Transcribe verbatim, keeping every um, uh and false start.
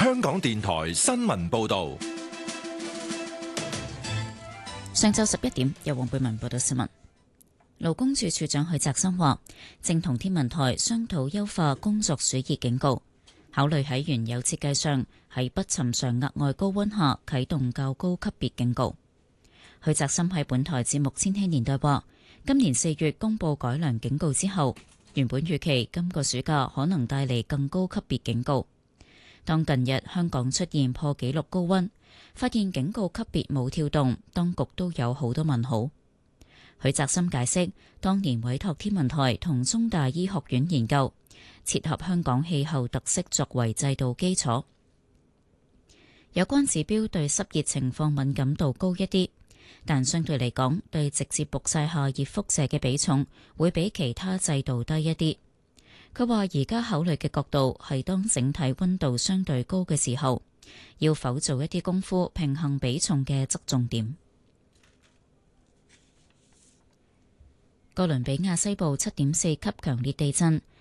香港電台新聞報道。 上晝十一點，由黃貝文報道新聞。勞工處處長許澤森話，正同天文台商討優化工作暑熱警告，考慮喺原有設計上喺不尋常額外高溫下啟動較高級別警告。許澤森喺本台節目《千禧年代》話，今年四月公布改良警告之後，原本預期今個暑假可能帶嚟更高級別警告。當近日香港出現破紀錄高溫，發現警告級別冇跳動，當局都有好多問號。許澤森解釋，當年委託天文台同中大醫學院研究，切合香港氣候特色作為制度基礎。有關指標對濕熱情況敏感度高一啲，但相對嚟講，對直接曝曬下熱輻射嘅比重會比其他制度低一啲。佢話而家考慮嘅角度係當整體溫度相對高嘅時候，要否做一啲功夫平衡比重嘅側重點。哥倫比亞西部七點四級強烈地震